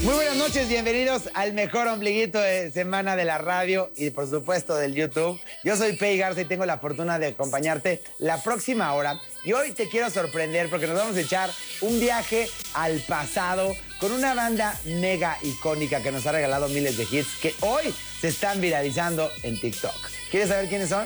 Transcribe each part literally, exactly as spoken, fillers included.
Muy buenas noches, bienvenidos al mejor ombliguito de semana de la radio y por supuesto del YouTube. Yo soy Pei Garza y tengo la fortuna de acompañarte la próxima hora. Y hoy te quiero sorprender porque nos vamos a echar un viaje al pasado con una banda mega icónica que nos ha regalado miles de hits que hoy se están viralizando en TikTok. ¿Quieres saber quiénes son?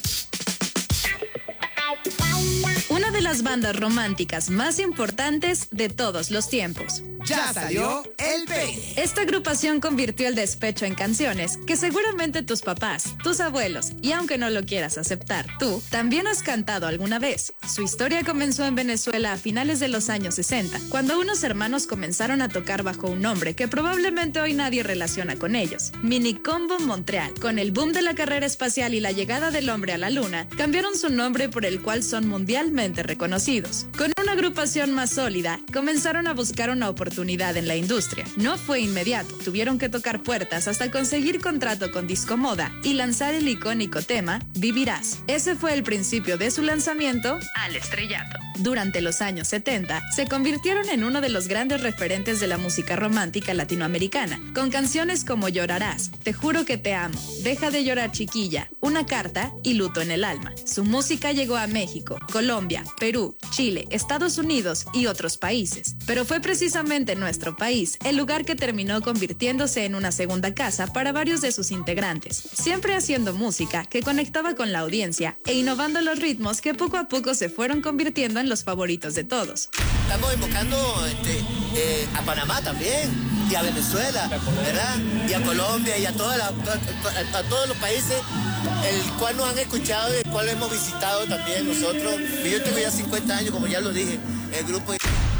Una de las bandas románticas más importantes de todos los tiempos. Ya salió El Peine. Esta agrupación convirtió el despecho en canciones que seguramente tus papás, tus abuelos y aunque no lo quieras aceptar, tú también has cantado alguna vez. Su historia comenzó en Venezuela a finales de los años sesenta, cuando unos hermanos comenzaron a tocar bajo un nombre que probablemente hoy nadie relaciona con ellos, Minicombo Montreal. Con el boom de la carrera espacial y la llegada del hombre a la luna, cambiaron su nombre por el cual son mundialmente reconocidos. Con una agrupación más sólida, comenzaron a buscar una oportunidad en la industria. No fue inmediato, tuvieron que tocar puertas hasta conseguir contrato con Discomoda y lanzar el icónico tema Vivirás. Ese fue el principio de su lanzamiento al estrellato. Durante los años setenta, se convirtieron en uno de los grandes referentes de la música romántica latinoamericana, con canciones como Llorarás, Te juro que te amo, Deja de llorar chiquilla, Una carta y Luto en el alma. Su música llegó a México, Colombia, Perú, Chile, Estados Unidos y otros países. Pero fue precisamente nuestro país el lugar que terminó convirtiéndose en una segunda casa para varios de sus integrantes, siempre haciendo música que conectaba con la audiencia e innovando los ritmos que poco a poco se fueron convirtiendo en los favoritos de todos. Estamos invocando este, eh, a Panamá también, y a Venezuela, ¿verdad? Y a Colombia, y a, toda la, a, a todos los países, el cual nos han escuchado y el cual hemos visitado también nosotros. Yo tengo ya cincuenta años, como ya lo dije, el grupo...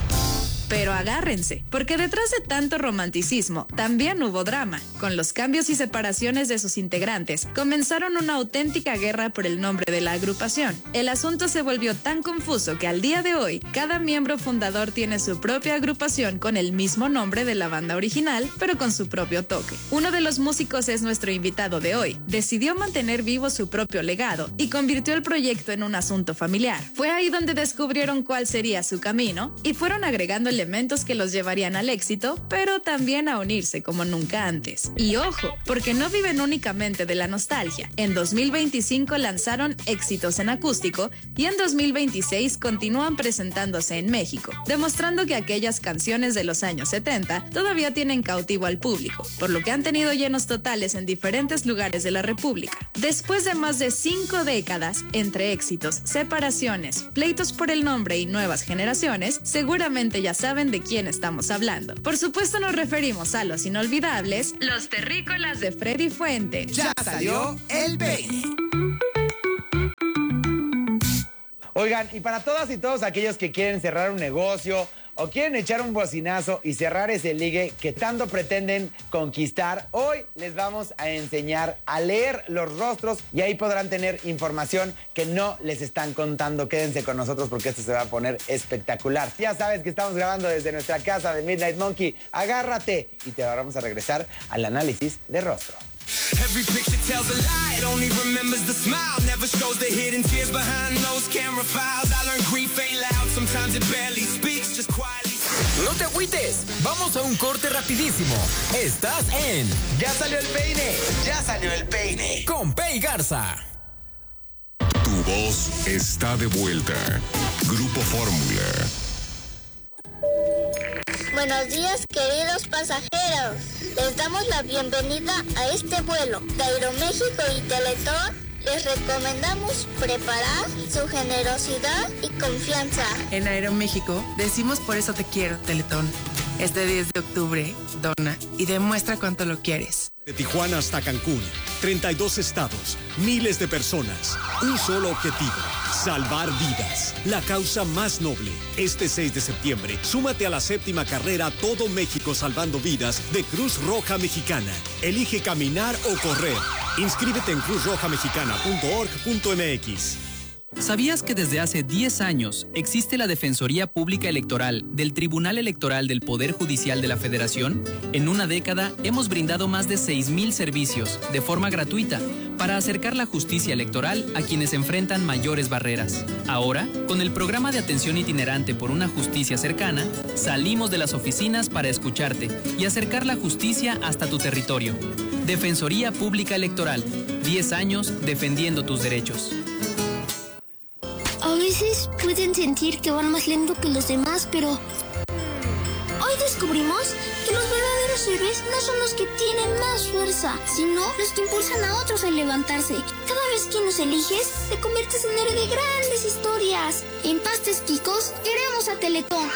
Pero agárrense, porque detrás de tanto romanticismo también hubo drama. Con los cambios y separaciones de sus integrantes, comenzaron una auténtica guerra por el nombre de la agrupación. El asunto se volvió tan confuso que al día de hoy, cada miembro fundador tiene su propia agrupación con el mismo nombre de la banda original, pero con su propio toque. Uno de los músicos es nuestro invitado de hoy. Decidió mantener vivo su propio legado y convirtió el proyecto en un asunto familiar. Fue ahí donde descubrieron cuál sería su camino y fueron agregando el elementos que los llevarían al éxito, pero también a unirse como nunca antes. Y ojo, porque no viven únicamente de la nostalgia. En dos mil veinticinco lanzaron éxitos en acústico y en dos mil veintiséis continúan presentándose en México, demostrando que aquellas canciones de los años setenta todavía tienen cautivo al público, por lo que han tenido llenos totales en diferentes lugares de la República. Después de más de cinco décadas, entre éxitos, separaciones, pleitos por el nombre y nuevas generaciones, seguramente ya saben de quién estamos hablando. Por supuesto nos referimos a los inolvidables, los terrícolas de Freddy Fuentes. Ya salió El Peine. Oigan, y para todas y todos aquellos que quieren cerrar un negocio o quieren echar un bocinazo y cerrar ese ligue que tanto pretenden conquistar, hoy les vamos a enseñar a leer los rostros y ahí podrán tener información que no les están contando. Quédense con nosotros porque esto se va a poner espectacular. Ya sabes que estamos grabando desde nuestra casa de Midnight Monkey. Agárrate y te vamos a regresar al análisis de rostro. Every picture tells a lie, it only remembers the smile, never shows the hidden tears behind those camera files. I learned grief ain't loud, sometimes it barely speaks, just quietly. No te agüites, vamos a un corte rapidísimo. Estás en Ya salió El Peine, ya salió El Peine. Con Pei Garza. Tu voz está de vuelta. Grupo Fórmula. Buenos días, queridos pasajeros. Les damos la bienvenida a este vuelo de Aeroméxico y Teletón. Les recomendamos preparar su generosidad y confianza. En Aeroméxico decimos por eso te quiero, Teletón. Este diez de octubre, dona y demuestra cuánto lo quieres. De Tijuana hasta Cancún, treinta y dos estados, miles de personas, un solo objetivo, salvar vidas. La causa más noble. Este seis de septiembre, súmate a la séptima carrera Todo México Salvando Vidas de Cruz Roja Mexicana. Elige caminar o correr. Inscríbete en cruz roja mexicana punto org punto m x. ¿Sabías que desde hace diez años existe la Defensoría Pública Electoral del Tribunal Electoral del Poder Judicial de la Federación? En una década hemos brindado más de seis mil servicios de forma gratuita para acercar la justicia electoral a quienes enfrentan mayores barreras. Ahora, con el programa de atención itinerante por una justicia cercana, salimos de las oficinas para escucharte y acercar la justicia hasta tu territorio. Defensoría Pública Electoral. diez años defendiendo tus derechos. A veces pueden sentir que van más lento que los demás, pero hoy descubrimos que los verdaderos héroes no son los que tienen más fuerza, sino los que impulsan a otros a levantarse. Cada vez que nos eliges, te conviertes en héroe de grandes historias. En Pastes Quicos queremos a Teletón.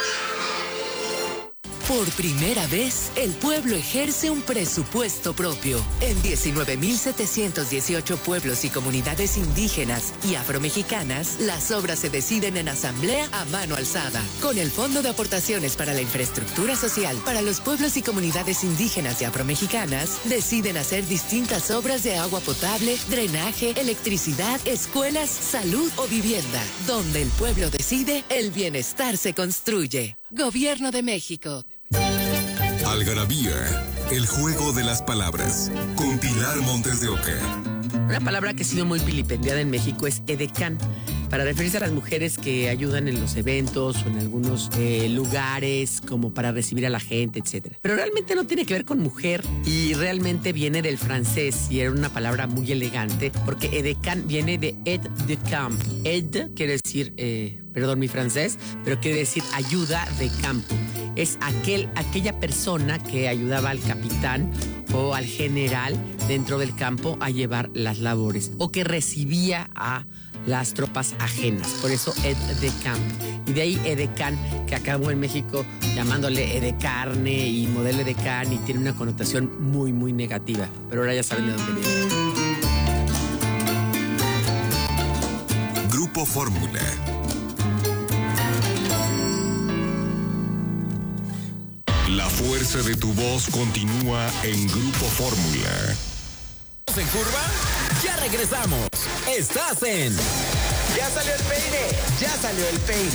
Por primera vez, el pueblo ejerce un presupuesto propio. En diecinueve mil setecientos dieciocho pueblos y comunidades indígenas y afromexicanas, las obras se deciden en asamblea a mano alzada. Con el Fondo de Aportaciones para la Infraestructura Social para los pueblos y comunidades indígenas y afromexicanas, deciden hacer distintas obras de agua potable, drenaje, electricidad, escuelas, salud o vivienda. Donde el pueblo decide, el bienestar se construye. Gobierno de México. Algarabía, el juego de las palabras, con Pilar Montes de Oca. Una palabra que ha sido muy vilipendiada en México es edecán, para referirse a las mujeres que ayudan en los eventos o en algunos eh, lugares, como para recibir a la gente, etcétera. Pero realmente no tiene que ver con mujer y realmente viene del francés y era una palabra muy elegante porque edecán viene de aide de camp. Aide quiere decir, eh, perdón mi francés, pero quiere decir ayuda de campo. Es aquel, aquella persona que ayudaba al capitán o al general dentro del campo a llevar las labores o que recibía a las tropas ajenas. Por eso aide de camp. Y de ahí edecán, que acabó en México llamándole edecarne y modelo edecán y tiene una connotación muy, muy negativa. Pero ahora ya saben de dónde viene. Grupo Fórmula. La fuerza de tu voz continúa en Grupo Fórmula. ¿En curva? Ya regresamos. Estás en... Ya salió el peine, ya salió el peine.